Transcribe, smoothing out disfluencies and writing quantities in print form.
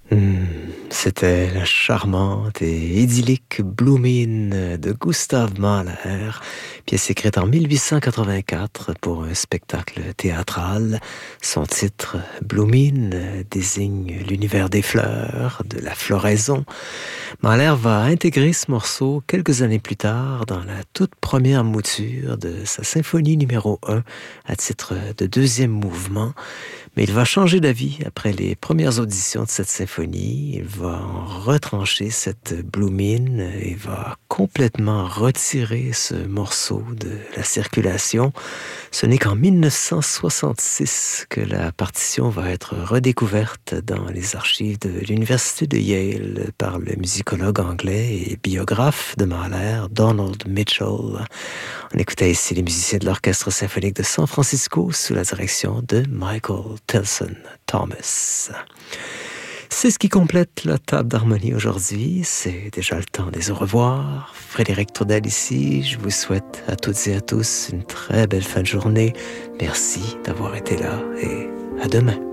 Mmh, c'était la charmante et idyllique Blue de Gustav Mahler, pièce écrite en 1884 pour un spectacle théâtral. Son titre, Blue désigne l'univers des fleurs, de la floraison. Mahler va intégrer ce morceau quelques années plus tard dans la toute première mouture de sa symphonie numéro 1 à titre de deuxième mouvement. Mais il va changer d'avis après les premières auditions de cette symphonie. Il va en retrancher cette Blue et va complètement retirer ce morceau de la circulation. Ce n'est qu'en 1966 que la partition va être redécouverte dans les archives de l'Université de Yale par le musicologue anglais et biographe de Mahler, Donald Mitchell. On écoutait ici les musiciens de l'Orchestre symphonique de San Francisco sous la direction de Michael Tilson Thomas. C'est ce qui complète la table d'harmonie aujourd'hui. C'est déjà le temps des au revoir. Frédéric Tourdel ici. Je vous souhaite à toutes et à tous une très belle fin de journée. Merci d'avoir été là et à demain.